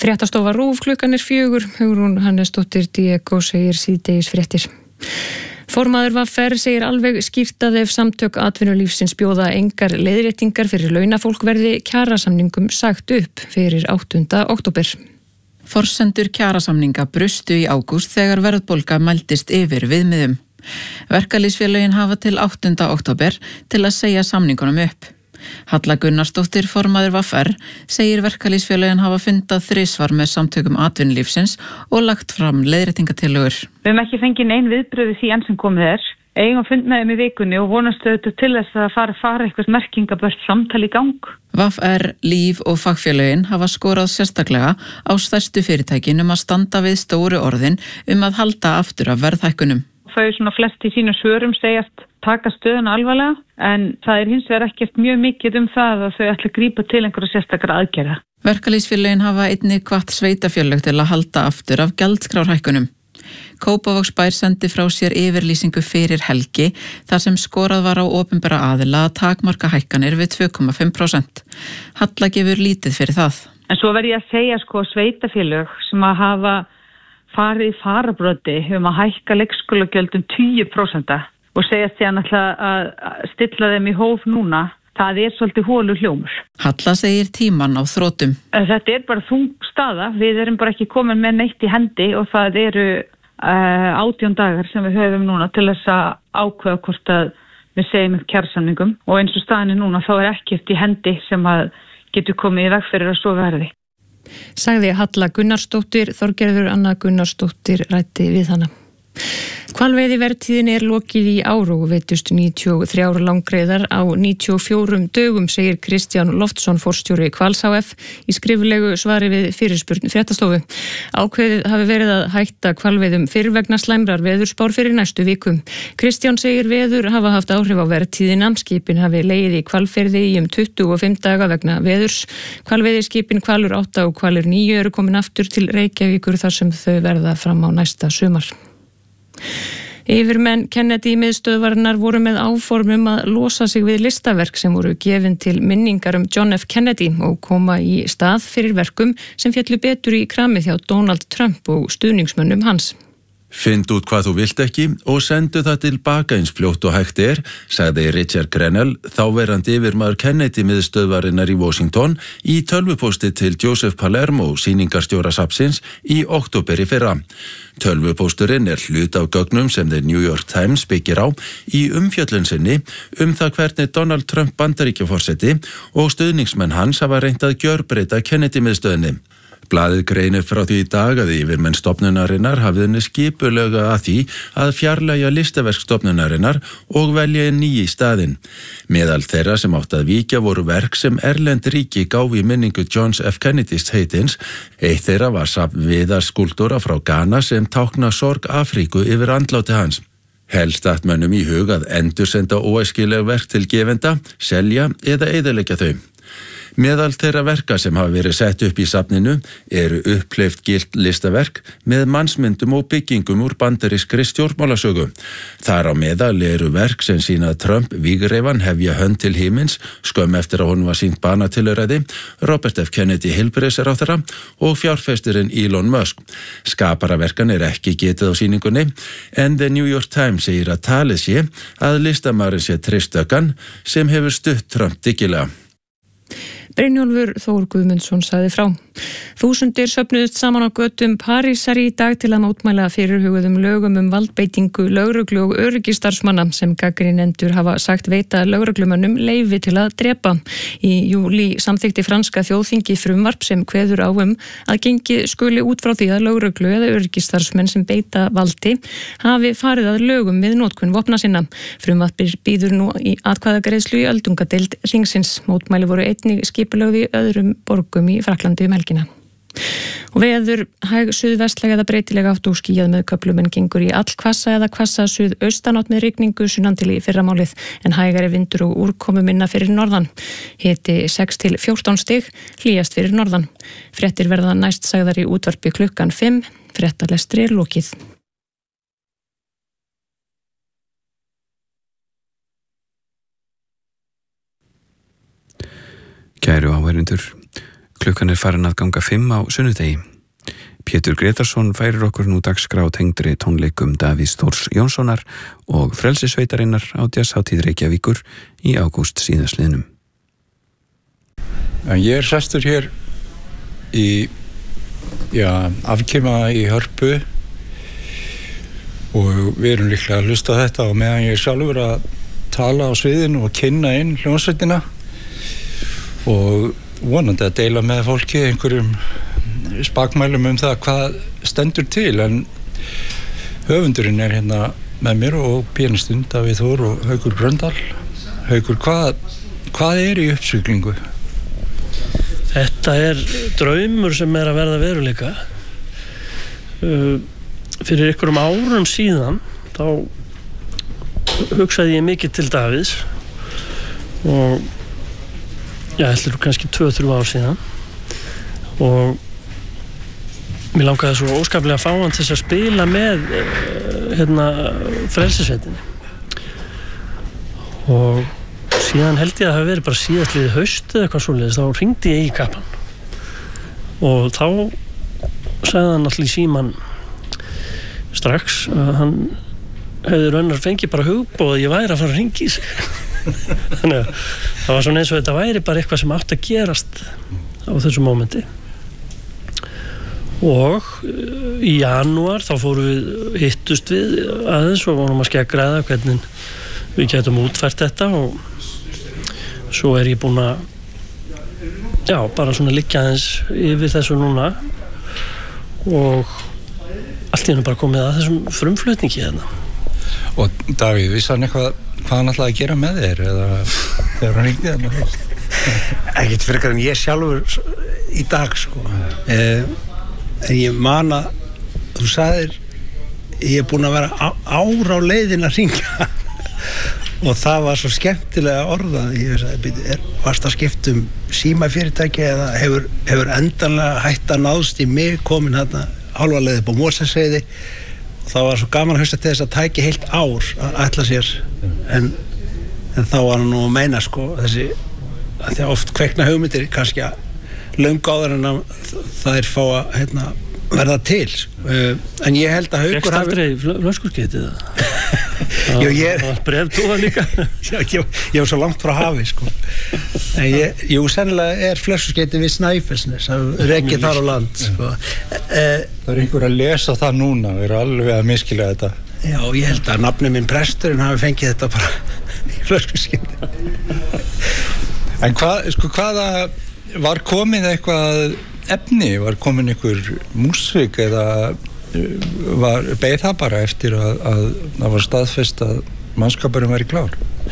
Fréttastofa RÚV klukkan 4, Hugrún Hannesdóttir Diego segir síðdegis fréttir. Formaður VR segir alveg skýrt að ef samtök atvinnulífsins bjóða engar leiðréttingar fyrir launafólk verði kjarasamningum sagt upp fyrir 8. október. Forsendur kjarasamninga brustu í ágúst þegar verðbólga mældist yfir viðmiðum. Verkalýðsfélögin hafa til 8. október til að segja samningunum upp. Halla Gunnarsdóttir, formaður VR, segir verkalýðsfélögin hafa fundað þrisvar með samtökum atvinnulífsins og lagt fram leiðréttingatillögur. Við höfum ekki fengið nein viðbrögð því enn sem komið eigum fund með þeim í vikunni og vonast auðvitað til þess að fara eitthvað merkingabört samtal í gang. VR, Líf og fagfélögin hafa skorað sérstaklega á stærstu fyrirtækin að standa við stóru orðin að halda aftur af verðhækkunum. Þau flest í sínum svörum segjast taka stöðuna alvarlega, en það hins vegar ekkert mjög mikið það að þau ætla að grípa til einhverja sérstakra aðgerða. Verkalýðsfélögin hafa einnig hvatt sveitafélög til að halda aftur af gjaldskrárhækkunum. Kópavogsbær sendi frá sér yfirlýsingu fyrir helgi þar sem skorað var á opinbera aðila að takmarka hækkanir við 2,5%. Halla gefur lítið fyrir það. En svo verð ég að segja sveitafélög sem að hafa farið í farabroti að hækka leikskólagjöld 10% og segjast síðan að stilla þeim í hóf núna. Það svolítið hólur hljómur. Halla segir tímann á þrotum. Þetta bara þung staða. Við erum bara ekki komin með neitt í hendi og það eru 18 dagar sem við höfum núna til þess að ákveða hvort að við segjum upp kjarasamningum og eins og staðan núna þá ekkert í hendi sem að getur komið í veg fyrir að svo verði. Sagði Halla Gunnarsdóttir, Þorgerður Anna Gunnarsdóttir ræddi við hana. Hvalveiðivertíðin lokið í ár og veittust 93 langreyðar á 94 dögum, segir Kristján Loftsson, forstjóri Hvals hf. Í skriflegu svari við fyrirspurn Fréttastofu. Ákveðið hafi verið að hætta hvalveiðum fyrr vegna slæmrar veðurspár fyrir næstu viku. Kristján segir veður hafa haft áhrif á vertíðina. Skipin hafi legið í Hvalfirði í 25 daga vegna veðurs. Hvalveiðiskipin Hvalur 8 og Hvalur 9 eru komin aftur til Reykjavíkur þar sem þau verða fram á næsta sumar. Yfirmenn Kennedy miðstöðvarinnar voru með áformum að losa sig við listaverk sem voru gefin til minningar John F. Kennedy og koma í stað fyrir verkum sem féllu betur í kramið hjá Donald Trump og stuðningsmönnum hans. Find út hvað þú vilt ekki og sendu það tilbaka eins fljótt og hægt sagði Richard Grenell, þáverandi yfirmaður Kennedy miðstöðvarinnar í Washington, í tölvupósti til Joseph Palermo, sýningarstjóra safnsins, í október í fyrra. Tölvupósturinn hluti af gögnum sem The New York Times byggir á í umfjöllun sinni það hvernig Donald Trump Bandaríkjaforseti og stuðningsmenn hans hafa reynt að gjörbreyta Kennedy miðstöðinni. Blaðið greinir frá því í dag að yfirmenn stofnunarinnar hafði skipulega að því að fjarlægja listaverk stofnunarinnar og velja ný í staðinn. Meðal þeirra sem átt að víkja voru verk sem erlend ríki gáfu í minningu John F. Kennedys heitins. Eitt þeirra var safn viðarskúltúra frá Ghana sem tákna sorg Afríku yfir andláti hans. Helst datt mönnum í hug að endursenda óæskileg verk til gefenda, selja eða eyðileggja þau. Meðal þeirra verka sem hafa verið sett upp í safninu eru upphleypt gilt listaverk með mannsmyndum og byggingum úr bandarískri stjórnmálasögu. Þar á meðal eru verk sem sýna Trump vígreifan hefja hönd til himins skömm eftir að honum var sýnt banatilræði, Robert F. Kennedy heilbrigðisráðherra og fjárfestirinn Elon Musk. Skaparaverkan ekki getið á sýningunni en The New York Times segir að talið sé að listamaðurinn sé Tristökan sem hefur stutt Trump dyggilega. Brynjólfur Þór Guðmundsson sagði frá. Þúsundir söfnuðust saman á götum Parísar í dag til að mótmæla fyrirhuguðum lögum valdbeitingu lögreglu og öryggistarfsmanna sem gagnrýnendur hafa sagt veita lögreglumönnum leyfi til að drepa. Í júlí samþykkti franska þjóðþingi frumvarp sem kveður á að gengið skuli út frá því að lögreglu eða öryggistarfsmenn sem beita valdi hafi farið að lögum við notkun vopna sinna. Frumvarpið býður nú í atkvæðagreiðslu í öldungadeild ringsins. Mótmæli voru einnig skipulögð í öðrum borgum í Frakklandi helgina. Og veður hæg suðvestlæg eða breytileg átt og skýjað með köflum en gengur í allhvassa eða hvassa suðaustanátt með rigningu sunnan til í fyrramálið en hægari vindur og úrkomu minna fyrir norðan. Hiti 6 til 14 stig, hlýjast fyrir norðan. Fréttir verða næst sagðar í útvarpi klukkan 5, fréttalestri lokið. Kæru áheyrendur, Klukkan farin að ganga 5 á sunnudegi. Pétur Gretarsson færir okkur nú dagskrá tengdri tónleikum Davíðs Þórs Jónssonar og Frelsissveitarinnar á Jazzhátíð Reykjavíkur í ágúst síðastliðnum. Ég sestur hér í afkima í Hörpu og við erum líklega að hlusta á þetta og meðan ég sjálfur að tala á sviðinu og kynna inn hljómsveitina og vonandi að deila með fólki einhverjum spakmælum það hvað stendur til, en höfundurinn hérna með mér og pianistinn Davíð Þór og Haukur Gröndal. Haukur, hvað í uppsiglingu? Þetta draumur sem að verða veruleika. Fyrir einhverjum árum síðan þá hugsaði ég mikið til Davíðs og heldur kannski 2-3 ár síðan og mér langaði svo óskaplega að fá hann til að spila með Frelsissveitinni og síðan held ég að það hafi verið bara síðastliðið haust eða eitthvað svoleiðis, þá hringdi ég í kappan og þá sagði hann allir í síman strax að hann hefði raunar fengið bara hugboð að ég væri að fara að hringi í sig þannig að það var svona eins og þetta væri bara eitthvað sem átti að gerast á þessu mómenti. Og í janúar þá hittust við aðeins og vorum að skeggraða hvernig við getum útfært þetta og svo ég búin að bara svona liggja aðeins yfir þessu núna og allt í hennu bara komið að þessum frumflutningi hérna. Og Davíð, vissi hann eitthvað hvað hann ætlaði að gera með þér eða þegar hann hringdi þarna? Ekkert frekar en ég sjálfur í dag sko. En ég man að þú sagðir ég búin að vera ár á leiðin að hringja og það var svo skemmtilega orðað. Ég sagði, varst að skipta símafyrirtæki eða hefur endanlega hætt að náðst í mig komin hérna hálfa leið upp á Mosfellsheiði. Það var svo gaman að hugsa til þess að tæki heilt ár að ætla sér en þá var hann nú að meina sko þessi að því að oft kveikna hugmyndir kannski löngu áður en að það fá að verða til en ég held að Haukur hafi... Fékkst aldrei flöskuskeitið það? Það var brefdúfa líka ég var svo langt frá hafi sko en sennilega flöskuskeitið við Snæfellsnes rekið þar á land sko. Það einhver að lesa það núna við erum alveg að miskilja þetta. Já, ég held að nafni minn presturinn hafi fengið þetta bara í flöskuskeitið. En hvaða var komið eitthvað efni, var komin einhver músík eða beið það bara eftir að það var staðfest að mannskapurinn væri klár?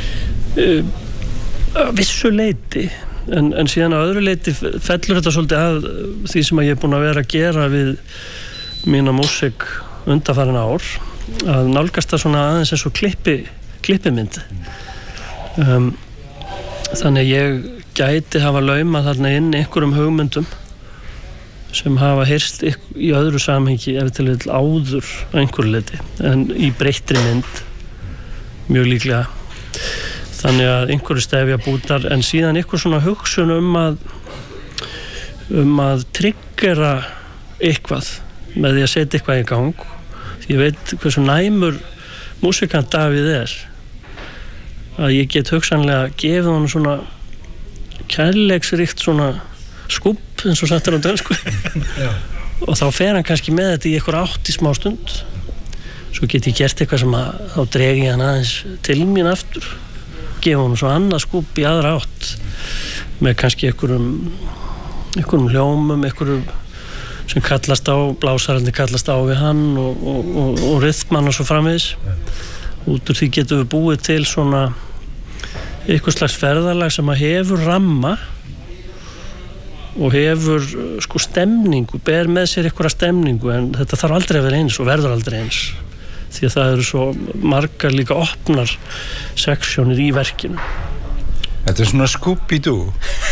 Vissu leyti en síðan á öðru leyti fellur þetta svolítið að því sem að ég búin að vera að gera við mína músík undanfarin ár að nálgast það svona aðeins eins og klippimynd þannig ég gæti hafa laumað þarna inn einhverjum hugmyndum sem hafa heyrst í öðru samhengi ef til vill áður á einhverju leyti en í breyttri mynd mjög líklega þannig að einhverju stefja bútar en síðan einhver svona hugsun að triggera eitthvað með því að setja eitthvað í gang því ég veit hversu næmur músikant Davíð að ég get hugsanlega gefið honum svona kærleiksríkt svona skúbb eins og sagt á dönsku og þá fer hann kannski með þetta í einhver átt í smá stund svo get ég gert eitthvað sem að þá dregi hann aðeins til mín aftur gefa hann svo annað skúbb í aðra átt með kannski einhverjum hljómum einhverjum sem kallast á blásarandi kallast á við hann og rytman og svo framvegis út úr því getum við búið til svona eitthvað slags ferðalag sem að hefur ramma og hefur sko stemningu, ber með sér einhverja stemningu en þetta þarf aldrei að vera eins og verður aldrei eins því að það eru svo margar líka opnar seksjónir í verkinu. Þetta svona Scooby-Doo.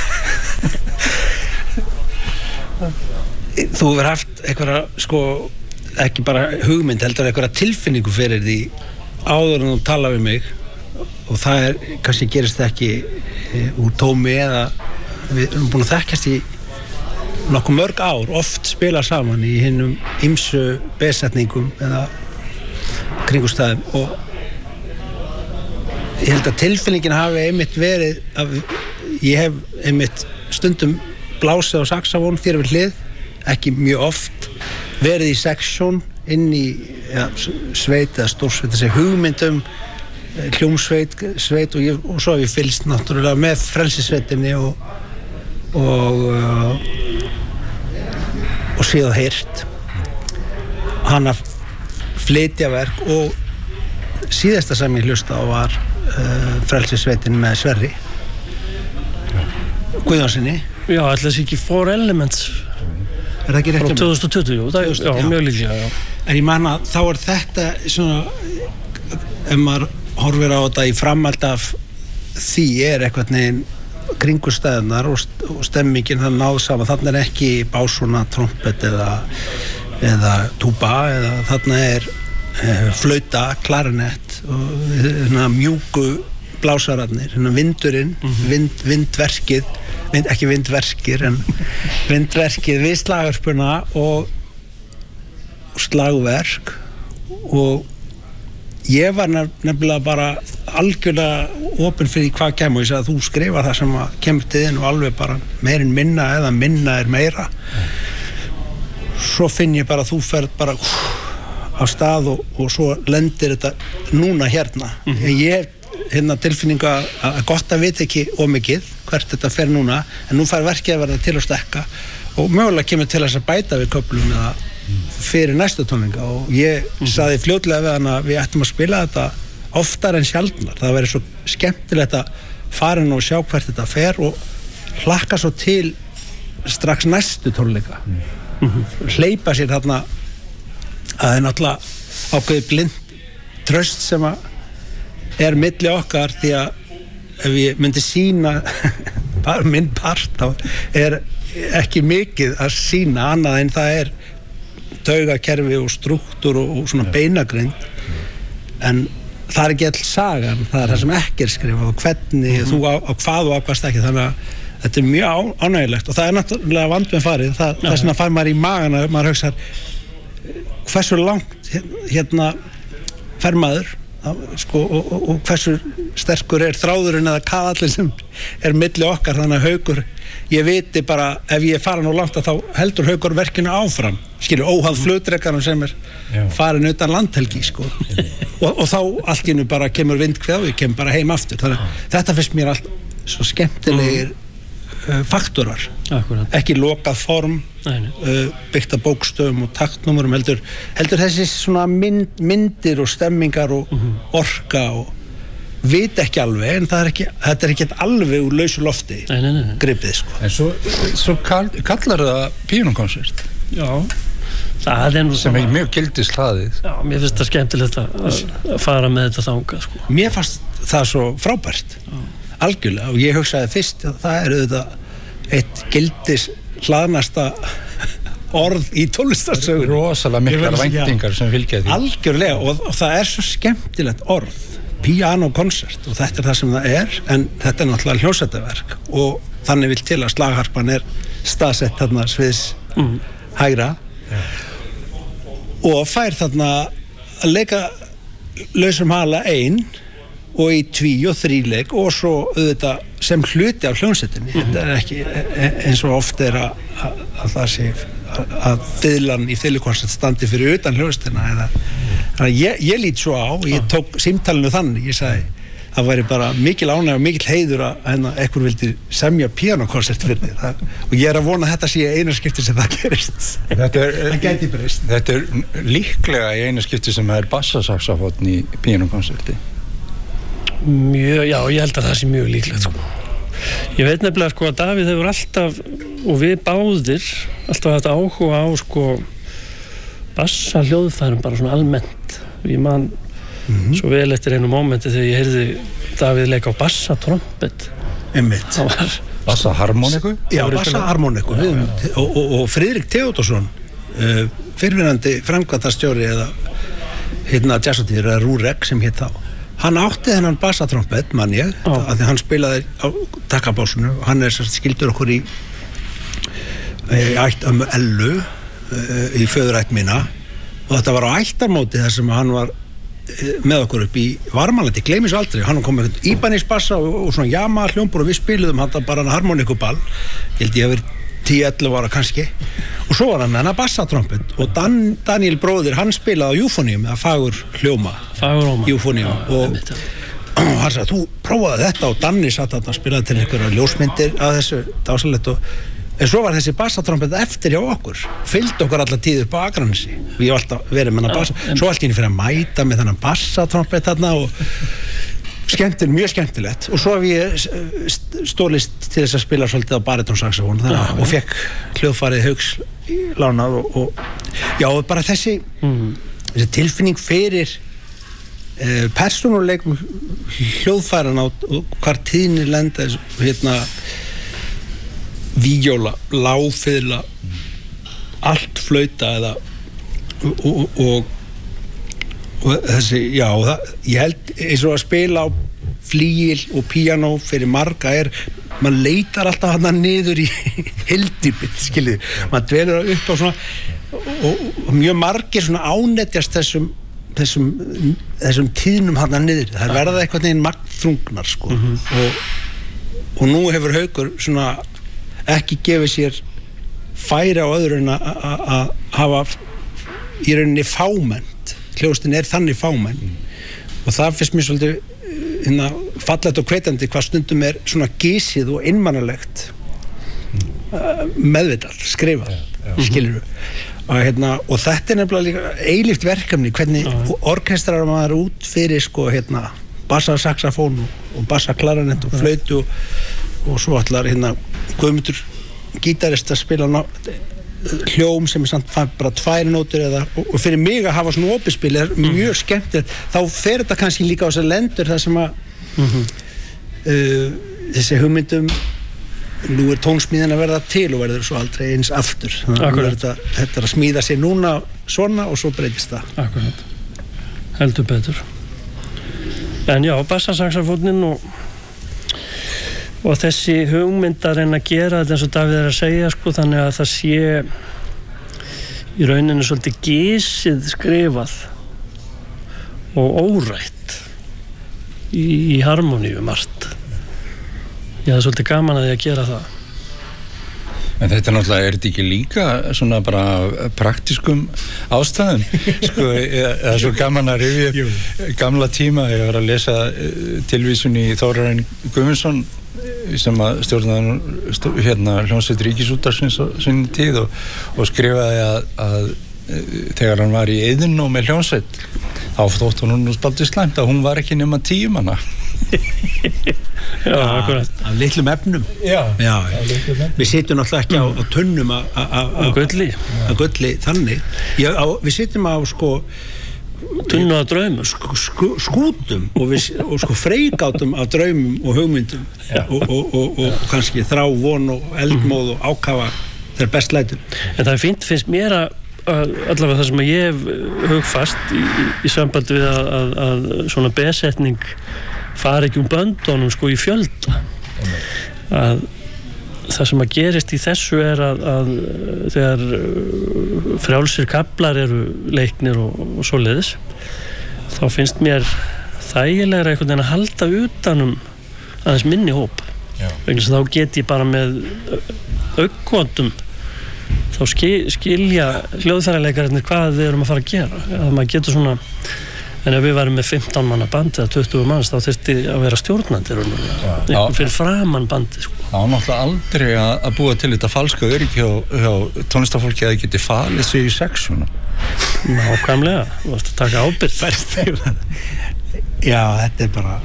Þú hefur haft einhverja sko ekki bara hugmynd heldur einhverja tilfinningu fyrir því áður en þú tala við mig og það kannski gerist það ekki úr tómi eða við erum búin að þekkjast í nokkuð mörg ár oft spila saman í hinnum ýmsu besetningum eða kringumstæðum og ég held að tilfinningin hafi einmitt verið að ég hef einmitt stundum blásið á saxofón þér við hlið, ekki mjög oft verið í seksjón inn í sveit eða stórsveit, þessi hugmyndum hljómsveit og svo hef ég fylgst náttúrulega með frelsissveitinni og síðan heyrt hana flytja verk og síðasta sem ég hlusta á var frelsissveitin með Sverri Guðjónssoni. Já, ætla þessi ekki Four Elements Er það ekki rétt? Frá 2020, jú, já, mjög líklega, já. En ég man að þá þetta svona, ef maður horfir á þetta í framhald af því eitthvað neginn kringumstæðurnar og stemmingin það náð saman, þarna ekki básuna, trompet eða túba eða þarna flauta, klarinett og mjúku blásararnir, vindurinn, vindverkið, ekki vindverkir en vindverkið við slagverkuna og slagverk og ég var nefnilega bara algjörlega opinn fyrir hvað kemur og ég sagði að þú skrifa það sem kemur til þinn og alveg bara meirinn minna eða minna meira svo finn ég bara að þú ferð bara á stað og svo lendir þetta núna hérna ég hef tilfinningu að gott að vita ekki ómikið hvert þetta fer núna en nú fær verkið að verða til að stekka og mögulega kemur til þess að bæta við köflum eða fyrir næstu tónleika og ég saði fljótlega við hann að við ættum að spila þetta oftar en sjaldnar það verið svo skemmtilegt að fara inn og sjá hvert þetta fer og hlakka svo til strax næstu tónleika hleypa sér þarna að það er náttúrulega ákveðið blind traust sem að milli okkar því að ef ég myndi sýna bara minn part þá ekki mikið að sýna annað en það taugakerfi og strúktúr og svona beinagrind en það ekki all sagan það það sem ekki skrifað og hvernig þú á hvað og á hvað stekki þannig að þetta mjög ánægilegt og það náttúrulega vand með farið það svona fær maður í magana maður hugsar hversu langt hérna fer maður sko, og hversu sterkur þráðurinn eða kaðallinn sem milli okkar þannig að Haukur ég viti bara ef ég fara nú langt að þá heldur Haukur verkinu áfram óháð flugdrekanum sem farin utan landhelgi sko. og þá allt í einu bara kemur vindkveð og ég kem bara heim aftur þannig að þetta finnst mér allt svo skemmtilegir faktorar ekki lokað form byggt af bókstöfum og taktnúmerum heldur þessi svona myndir og stemmingar og orka og vita ekki alveg en þetta er ekki alveg úr lausu lofti gripið sko. En svo kallar það píanókonsert já það nú sem mjög gildist hlaðið já, mér finnst það skemmtilegt að fara með þetta þangað sko. Mér fannst það svo frábært algjörlega og ég hugsaði fyrst að það auðvitað eitt gildis hlaðnasta orð í tónlistarsögur rosalega miklar væntingar sem fylgja því algjörlega og það svo skemmtilegt orð píanókonsert og þetta það sem það en þetta náttúrulega hljómsveitaverk og þannig vil til að slagharpan staðsett þarna sviðs hægra og fær þarna að leika lausum hala ein og í tví og þríleik og svo auðvitað sem hluti af hljómsveitinni þetta ekki eins og oft að það sé að fiðlan í fiðlukonsert standi fyrir utan hljómsveitina ég lít svo á ég tók símtalinu þannig ég sagði það væri bara mikil ánægja og mikil heiður að einhver vildi semja píanókonsert fyrir þig og ég að vona að þetta sé einu skipti sem það gerist það gæti breyst þetta líklega í einu skipti sem það bassasaxofónn í píanókonserti mjög, já, ég held að það sé mjög líklegt sko. Ég veit nefnilega sko að Davíð hefur alltaf og við báðir alltaf haft áhuga á sko bassa hljóðfærum bara svona almennt ég man svo vel eftir einu mómenti þegar ég heyrði Davíð leika á bassatrompet einmitt bassaharmoniku? Já, bassaharmoniku og Friðrik Theódórsson fyrrverandi framkvæmdastjóri eða hérna jazzatýr eða Rúrek sem hétt þá hann átti þennan bassatrompet mann ég af því hann spilaði á takkabásunu og hann skildur okkur í ætt ömmu Ellu í föðurætt mína og þetta var á ættarmóti þar sem hann var með okkur upp í Varmalandi, gleymis aldrei, hann kom með Ibanez bassa og svona Yamaha hljómbor og við spiluðum hann bara harmonikuball, ég held ég að vera 10-11 ára kannski og svo var hann með hann að bassatrompet og Daniel bróðir, hann spilaði á Euphonium eða fagur hljóma Euphonium og hann sagði, þú prófaði þetta og Danni satt að spilaði til einhverja ljósmyndir að þessu dásalett en svo var þessi bassatrompet eftir hjá okkur fylgdi okkur alla tíð upp á Akranesi og ég hef alltaf verið með hann bassa svo allt í henni fyrir að mæta með þennan bassatrompet þarna og mjög skemmtilegt og svo hef ég stólist til þess að spila svolítið á barítónsaxófón og fekk hljóðfarið Hauks lánað og já, bara þessi tilfinning fyrir persónuleikum hljóðfærana og hvar tíðinni lenda víjóla, lágfiðla allt flauta eða og þessi, já, ég held eins og að spila á flíil og píanó fyrir marga maður leitar alltaf hann niður í hildýpið, skiljið, maður dvelur upp á svona og mjög margir svona ánetjast þessum tíðnum hann niður, það verða eitthvað neginn magnþrungnar sko og nú hefur Haukur svona ekki gefið sér færi á öðru en að hafa í rauninni fámennt hljóðstin þannig fámenn og það finnst mér svolítið fallegt og hvetjandi hvað stundum svona gísið og einmannalegt meðvitað, skrifað skilurðu og þetta nefnilega líka eilíft verkefni hvernig orkestrar maður út fyrir sko bassasaxafón og bassaklarinett og flautu og svo allar Guðmundur gítarist að spila hljóm sem samt bara 2 nótur og fyrir mig að hafa svona opinspil mjög skemmtilegt, þá fer þetta kannski líka á þessar lendur þar sem að þessi hugmyndum nú tónsmíðin að verða til og verður svo aldrei eins aftur þetta að smíða sér núna svona og svo breytist það Akkurat, heldur betur en já, bassasaxafóninn og þessi hugmyndar en að gera þetta eins og Davíð að segja sko, þannig að það sé í rauninu svolítið gísið skrifað og órætt í harmoníu margt ég hafði svolítið gaman að því að gera það En þetta náttúrulega þetta ekki líka svona bara praktiskum ástæðum sko, eða svo gaman að rifja gamla tíma, ég var að lesa tilvísun í Þórarinn Guðmundsson sem að stjórnaði hljómsveit Ríkisútvarpsins á sinni tíð og skrifaði að þegar hann var í Iðnó með hljómsveit þá þótt hún spaldið slæmt að hún var ekki nema 10 manna Já, akkurat af litlum efnum já. Við sitjum náttúrulega ekki á tunnum að gulli þannig við sitjum á sko tunnu af draumum skútum og sko freigátum af draumum og hugmyndum og kannski þrá, von og eldmóð og ákafa þegar best lætur En það er fínt, finnst mér að allavega það sem ég hef hugfast í sambandi við að svona besetning fari ekki böndunum sko í fjölda að það sem að gerist í þessu er að þegar frjálsir kaflar eru leiknir og svoleiðis þá finnst mér þægilegra einhvern veginn að halda utanum aðeins minni hóp vegna þess að þá get ég bara með augnkvotum þá skilja hljóðfæraleikarinnir hvað við erum að fara að gera að maður getur svona en ef við varum með 15 manna band eða 20 manns þá þyrfti að vera stjórnandi einhvern fyrir framan bandi sko. Það var náttúrulega aldrei að búa til þetta falska öryggi hjá tónlistafólki að það geti falið sig í sexuna Nákvæmlega, þú varst að taka ábyrgð Já, þetta er bara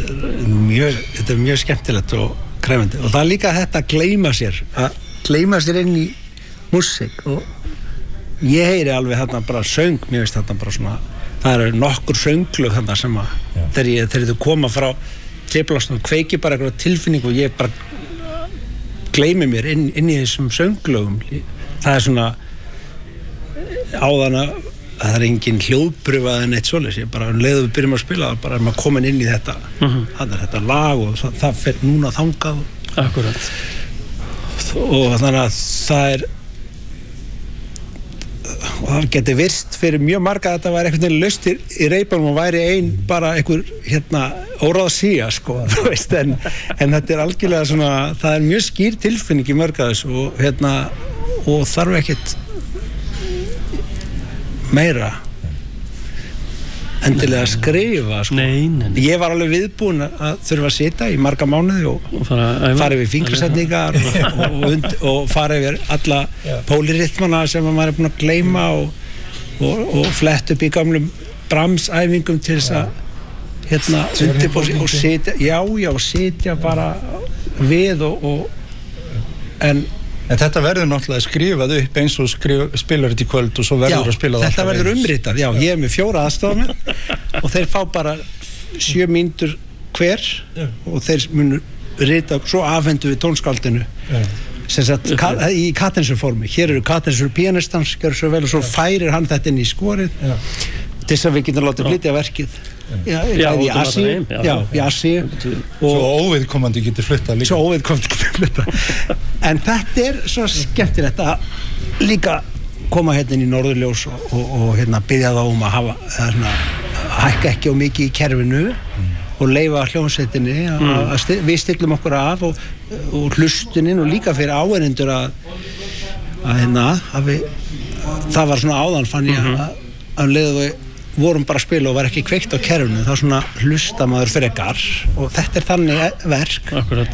mjög skemmtilegt og krefandi og það er líka þetta að gleyma sér inn í músík og ég heyri alveg þarna bara söng, mér veist þarna bara svona það eru nokkur sönglög þarna sem að þegar þau koma frá triplastum kveiki bara eitthvað tilfinning og ég bara gleymi mér inn í þessum sönglögum það er svona áðan að það er engin hljóðprufað en eitt svoleiðis ég bara leiðu við byrjum að spila bara er maður komin inn í þetta það er þetta lag og það fer núna þangað Akkurat og þannig að það geti virst fyrir mjög marga að þetta væri einhvern veginn laustir í reipunum og væri bara einhver óráð síja sko, þú veist, en þetta algjörlega svona, það mjög skýr tilfinning í mörg að þessu og þarf ekkert meira endilega að skrifa sko. Nei. Ég var alveg viðbúin að þurfa að sitja í marga mánuði og fara yfir fingrasetningar og fara yfir alla pólirithmana sem maður búin að gleyma og flett upp í gamlum Brahms-æfingum til þess að undirbúa og sitja sitja bara við En þetta verður náttúrulega skrifað upp eins og spilar þetta í kvöld og svo verður að spila það þetta verður umritað, ég með 4 aðstofamenn og þeir fá bara 7 mínútur hver og þeir munu rita svo afhendu við tónskáldinu sem sagt í Kattensur-formi. Hér eru Kattensur pianistans, gerur svo vel og svo færir hann þetta inn í skorið til þess að við getum látið flytja verkið í Assi svo óviðkomandi getur flytta en þetta svo skemmtilegt að líka koma hérna inn í Norðurljós og biðja þá að hækka ekki á mikið í kerfinu og leyfa hljómsveitinni að við stillum okkur af og hlustunin og líka fyrir áheyrendur að við það var svona áðan fann ég að leiðu við vorum bara að spila og var ekki kveikt á kerfinu þá svona hlusta maður frekar og þetta þannig verk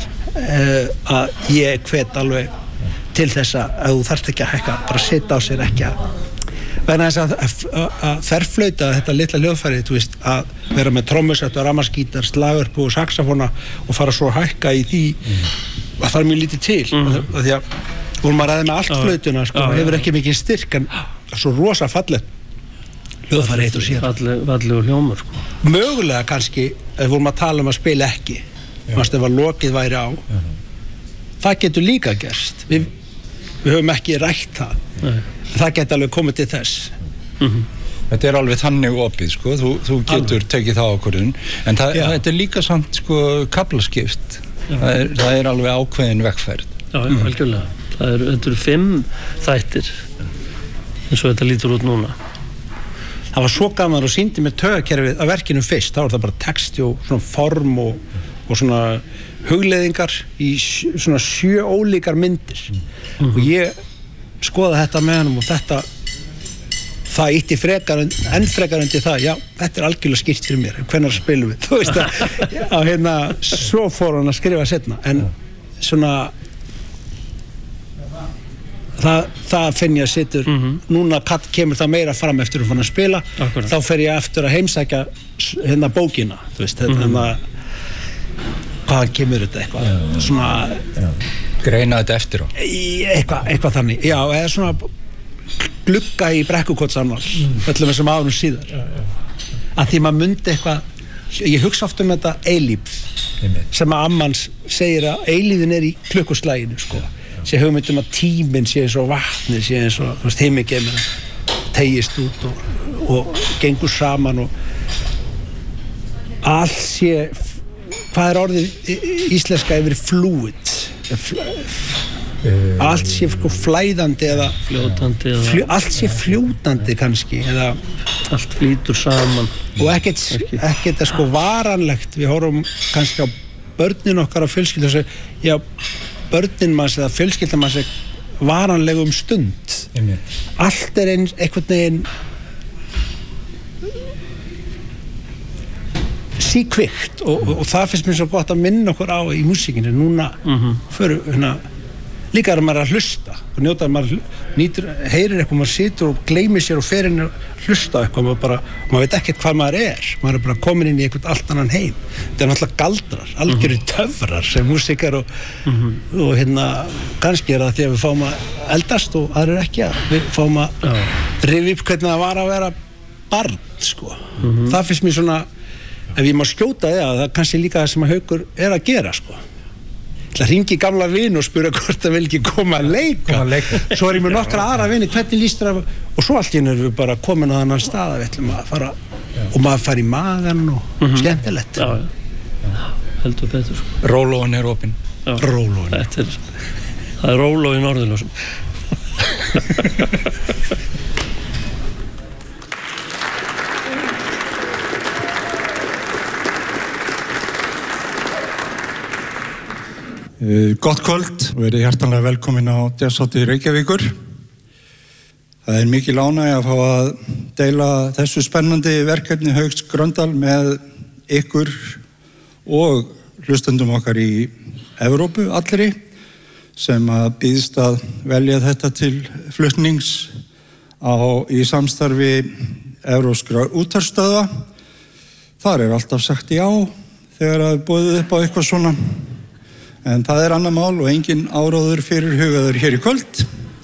að ég hvet alveg til þess að þú þarft ekki að hækka bara sitja á sér ekki vegna þess að þverflauta þetta litla hljóðfæri, þú veist, að vera með trommusett og rafmagnsgítar, slagverk og saxafóna og fara svo að hækka í því að það mjög lítið til því að vorum að ræða með allt flautuna sko, hefur ekki mikið styrk en svo rosa fallegt hljóðfæri eitt og sér fallegur hljómur sko. Mögulega kannski ef vorum að tala að spila ekki ef að lokið væri á það getur líka gerst við höfum ekki rætt það getur alveg komið til þess Þetta alveg þannig opið sko, þú getur tekið það ákvörðun en þetta líka samt sko kaflaskipt það alveg ákveðin vegferð algjörlega, þetta eru 5 þættir eins og þetta lítur út núna Það var svo gaman og sýndi með taugakerfið að verkinu fyrst, þá var það bara texti og svona form og svona hugleiðingar í svona 7 ólíkar myndir og ég skoða þetta með hann og það ítti enn frekar undir það, já, þetta algjörlega skýrt fyrir mér, hvenær spilum við, þú veist að svo fór hann að skrifa seinna, en svona það finn ég að situr núna kemur það meira fram eftir að fann að spila þá fer ég eftir að heimsækja bókina þú veist, hvaðan kemur þetta eitthvað svona greina þetta eftir á eitthvað þannig, já, eða svona glugga í Brekkukotsannval öllum þessum árum síðar að því maður mundi eitthvað ég hugsa oft þetta eilíf sem að ammans segir að eilífin í klukkuslæginu sko sé hugmyndum að tíminn sé eins og vatni sé eins og heimigeimina tegist út og gengur saman og allt sé hvað orðið íslenska yfir fluid allt sé flæðandi eða fljótandi allt sé fljótandi kannski eða allt flýtur saman og ekkert sko varanlegt við horfum kannski á börnin okkar á fjölskyldu og segja já börnin manns eða fjölskyldan manns varanlegum stund allt einhvern veginn síkvikt og það finnst mér svo gott að minna okkur á í músíkinu núna fyrir líka er maður að hlusta og njóta að maður heyrir eitthvað, maður situr og gleymir sér og fer inn að hlusta eitthvað maður veit ekkert hvað maður er bara komin inn í eitthvað allt annan heim þetta náttúrulega galdrar, algjörir töfrar sem músíkar og kannski það því að við fáum að eldast og aðrir ekki að við fáum að rifja upp hvernig það var að vera barn sko það finnst mér svona ef ég má skjóta það kannski líka það sem að Haukur er að gera sko Það hringi gamla vin og spura hvort það vil ekki koma að leika. Svo ég með nokkra aðra vini, hvernig líst þér og svo allt í einu erum við bara komin á þannan stað að við ætlum að fara og maður fara í magan og skemmtilegt. Já, heldur betur. Rólóin opinn. Rólóin. Það er róló í norðurljósum. Gott kvöld og verið hjartanlega velkomin á Jazzhátíð Reykjavíkur. Það er mikil ánægja að fá að deila þessu spennandi verkefni Hauks Gröndal með ykkur og hlustendum okkar í Evrópu allri sem að býðst að velja þetta til flutnings í samstarfi evrópskra útvarpsstöðva. Þar er alltaf sagt já þegar að boðið upp á eitthvað svona. En það er annað mál og engin áróður fyrir hugaður hér í kvöld.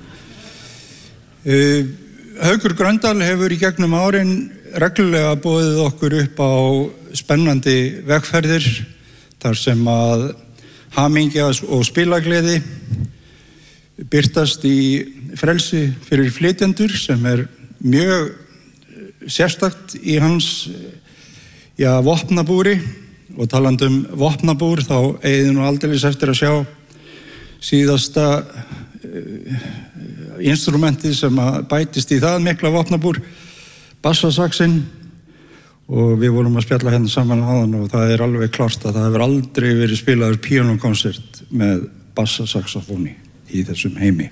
Haukur Gröndal hefur í gegnum árin reglulega boðið okkur upp á spennandi vegferðir þar sem að hamingja og spilagleði birtast í frelsi fyrir flytjendur sem er mjög sérstakt í hans vopnabúri. Og talandi vopnabúr þá eigið nú aldeilis eftir að sjá síðasta instrumentið sem að bætist í það mikla vopnabúr, bassasaxinn, og við vorum að spjalla hérna saman áðan og það er alveg klárt að það hefur aldrei verið spilaður píanókonsert með bassasaxofóni í þessum heimi.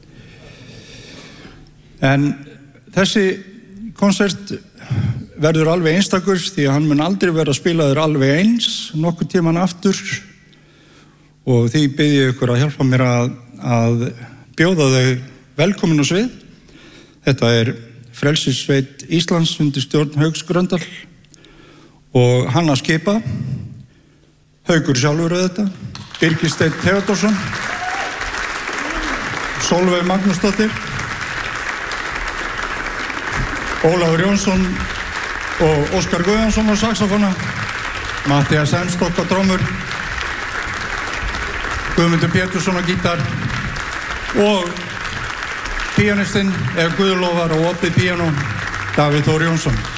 En þessi konsert verður alveg einstakur því að hann mun aldrei vera spilaður alveg eins nokkuð tíman aftur og því bið ég ykkur að hjálpa mér að bjóða þau velkomin á svið. Þetta er Frelsissveit Íslands undir stjórn Hauks Gröndal og hann að skipa Haukur sjálfur auðvitað, Birgir Steinn Theodórsson, Sólveig Magnúsdóttir, Ólafur Jónsson og Óskar Guðjónsson á saxofóna, Matthías Hemstótt á trommur, Guðmundur Pétursson á gítar og píanistinn Guðlofar og opið píanó Davíð Þór Jónsson.